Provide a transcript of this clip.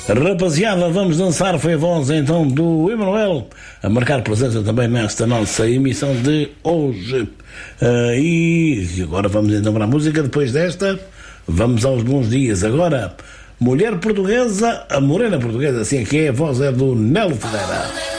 Rapaziada, vamos dançar, foi a voz então do Emanuel a marcar presença também nesta nossa emissão de hoje. E agora vamos então para a música. Depois desta, vamos aos bons dias. Agora, mulher portuguesa, a morena portuguesa, assim é que é, a voz é do Nelo Ferreira.